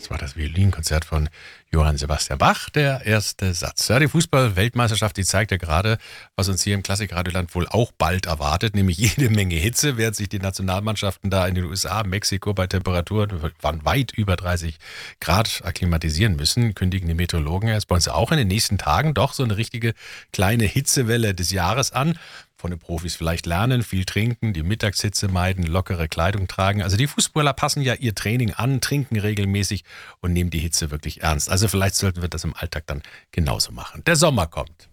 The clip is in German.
Das war das Violinkonzert von Johann Sebastian Bach, der erste Satz. Ja, die Fußball-Weltmeisterschaft, die zeigt ja gerade, was uns hier im Klassikradioland wohl auch bald erwartet, nämlich jede Menge Hitze, während sich die Nationalmannschaften da in den USA, Mexiko bei Temperaturen von weit über 30 Grad akklimatisieren müssen, kündigen die Meteorologen erst bei uns auch in den nächsten Tagen doch so eine richtige kleine Hitzewelle des Jahres an. Von den Profis vielleicht lernen, viel trinken, die Mittagshitze meiden, lockere Kleidung tragen. Also die Fußballer passen ja ihr Training an, trinken regelmäßig und nehmen die Hitze wirklich ernst. Also vielleicht sollten wir das im Alltag dann genauso machen. Der Sommer kommt.